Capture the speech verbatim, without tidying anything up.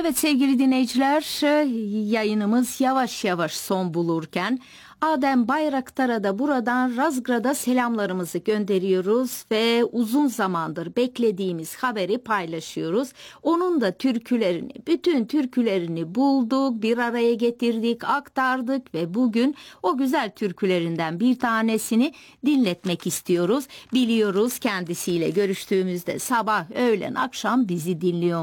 Evet sevgili dinleyiciler, yayınımız yavaş yavaş son bulurken Adem Bayraktar'a da buradan Razgrad'a selamlarımızı gönderiyoruz ve uzun zamandır beklediğimiz haberi paylaşıyoruz. Onun da türkülerini, bütün türkülerini bulduk, bir araya getirdik, aktardık ve bugün o güzel türkülerinden bir tanesini dinletmek istiyoruz. Biliyoruz kendisiyle görüştüğümüzde sabah, öğlen, akşam bizi dinliyor.